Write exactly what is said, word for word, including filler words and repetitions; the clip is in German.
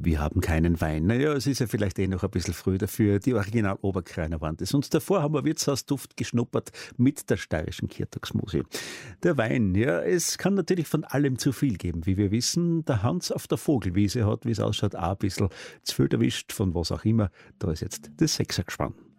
Wir haben keinen Wein. Naja, es ist ja vielleicht eh noch ein bisschen früh dafür. Die Original Oberkreiner Wand ist. Und davor haben wir Wirtshausduft geschnuppert mit der steirischen Kirtagsmusik. Der Wein, ja, es kann natürlich von allem zu viel geben. Wie wir wissen, der Hans auf der Vogelwiese hat, wie es ausschaut, auch ein bisschen zu viel erwischt, von was auch immer. Da ist jetzt das Sechsergespann.